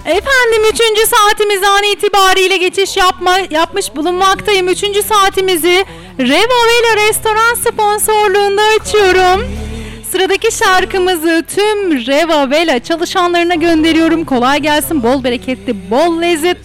Efendim 3. saatimiz an itibariyle geçiş yapmış bulunmaktayım. 3. saatimizi Revavela Restoran sponsorluğunda açıyorum. Sıradaki şarkımızı tüm Revavela çalışanlarına gönderiyorum. Kolay gelsin, bol bereketli, bol lezzetli